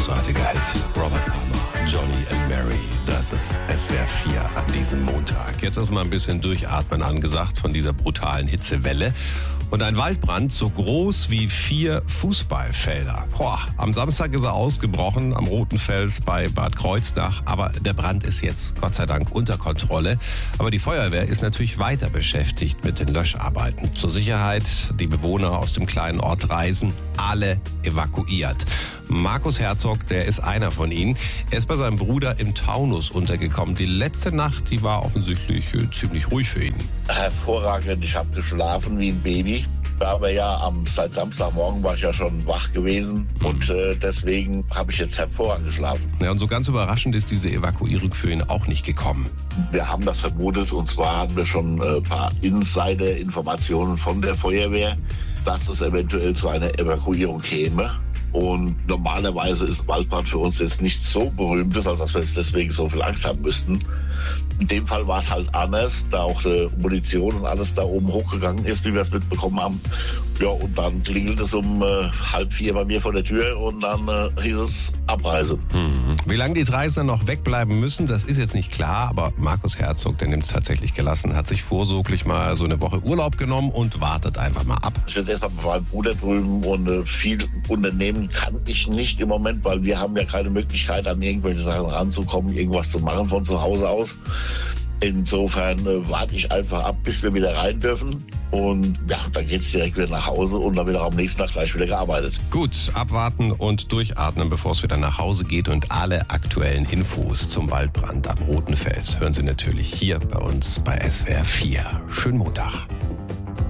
großartiger Hit. Robert Palmer, Johnny and Mary. Das ist SWR 4 an diesem Montag. Jetzt erstmal ein bisschen durchatmen angesagt von dieser brutalen Hitzewelle. Und ein Waldbrand so groß wie 4 Fußballfelder. Am Samstag ist er ausgebrochen am Roten Fels bei Bad Kreuznach. Aber der Brand ist jetzt Gott sei Dank unter Kontrolle. Aber die Feuerwehr ist natürlich weiter beschäftigt mit den Löscharbeiten. Zur Sicherheit, die Bewohner aus dem kleinen Ort Reisen, alle evakuiert. Markus Herzog, der ist einer von ihnen. Er ist bei seinem Bruder im Taunus untergekommen. Die letzte Nacht, die war offensichtlich ziemlich ruhig für ihn. Hervorragend, ich habe geschlafen wie ein Baby. Aber ja, seit Samstagmorgen war ich ja schon wach gewesen und deswegen habe ich jetzt hervorragend geschlafen. Ja, und so ganz überraschend ist diese Evakuierung für ihn auch nicht gekommen. Wir haben das vermutet und zwar hatten wir schon ein paar Insider-Informationen von der Feuerwehr, dass es eventuell zu einer Evakuierung käme. Und normalerweise ist Waldbrand für uns jetzt nicht so berühmt, als dass wir jetzt deswegen so viel Angst haben müssten. In dem Fall war es halt anders, da auch die Munition und alles da oben hochgegangen ist, wie wir es mitbekommen haben. Ja, und dann klingelt es um 3:30 bei mir vor der Tür und dann hieß es Abreise. Wie lange die Reisenden noch wegbleiben müssen, das ist jetzt nicht klar, aber Markus Herzog, der nimmt es tatsächlich gelassen, hat sich vorsorglich mal so eine Woche Urlaub genommen und wartet einfach mal ab. Ich bin jetzt erstmal bei meinem Bruder drüben und viel Unternehmen kann ich nicht im Moment, weil wir haben ja keine Möglichkeit, an irgendwelche Sachen ranzukommen, irgendwas zu machen von zu Hause aus. Insofern warte ich einfach ab, bis wir wieder rein dürfen. Und ja, dann geht's direkt wieder nach Hause und dann wird auch am nächsten Tag gleich wieder gearbeitet. Gut, abwarten und durchatmen, bevor es wieder nach Hause geht. Und alle aktuellen Infos zum Waldbrand am Roten Fels hören Sie natürlich hier bei uns bei SWR 4. Schönen Montag.